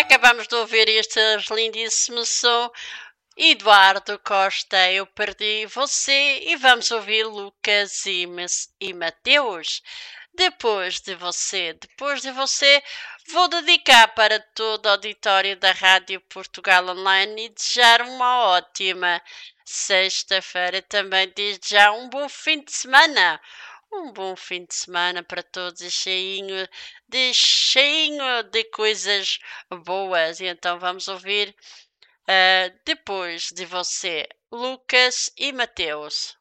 acabamos de ouvir este lindíssimo som. Eduardo Costa, eu perdi você e vamos ouvir Lucas e Mateus. Depois de você, vou dedicar para todo o auditório da Rádio Portugal Online e desejar uma ótima sexta-feira. Também desde já um bom fim de semana. Um bom fim de semana para todos e cheinho de coisas boas. E então vamos ouvir depois de você, Lucas e Mateus.